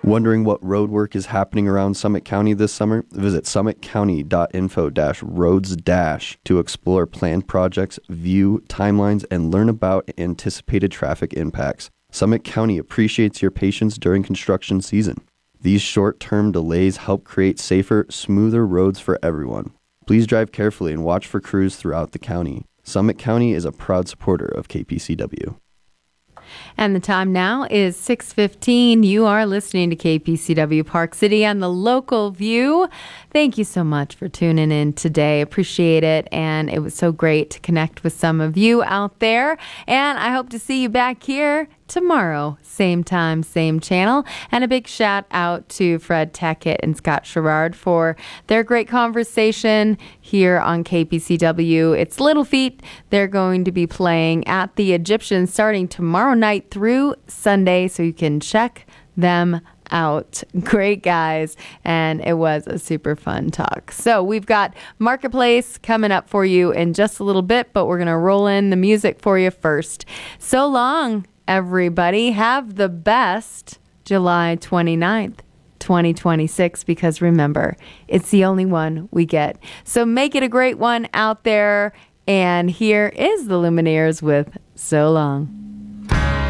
Wondering what road work is happening around Summit County this summer? Visit summitcounty.info-roads- to explore planned projects, view timelines, and learn about anticipated traffic impacts. Summit County appreciates your patience during construction season. These short-term delays help create safer, smoother roads for everyone. Please drive carefully and watch for crews throughout the county. Summit County is a proud supporter of KPCW. And the time now is 6:15. You are listening to KPCW Park City on the Local View. Thank you so much for tuning in today. Appreciate it. And it was so great to connect with some of you out there. And I hope to see you back here tomorrow, same time, same channel. And a big shout out to Fred Tackett and Scott Sherrard for their great conversation here on KPCW. It's Little Feat. They're going to be playing at the Egyptian starting tomorrow night through Sunday, so you can check them out. Great guys, and it was a super fun talk. So we've got Marketplace coming up for you in just a little bit, but we're going to roll in the music for you first. So long, everybody. Have the best July 29th, 2026, because remember, it's the only one we get. So make it a great one out there. And here is the Lumineers with So Long.